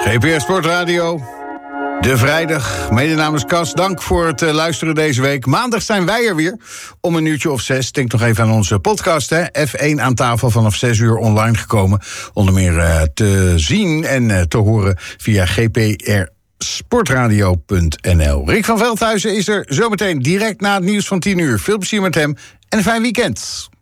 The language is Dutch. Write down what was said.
GPR Sportradio. De vrijdag, mede namens Cas. Dank voor het luisteren deze week. Maandag zijn wij er weer om 6:00. Denk nog even aan onze podcast, hè. F1 aan tafel vanaf 6:00 online gekomen. Onder meer te zien en te horen via gprsportradio.nl. Rick van Veldhuizen is er zometeen direct na het nieuws van 10:00. Veel plezier met hem en een fijn weekend.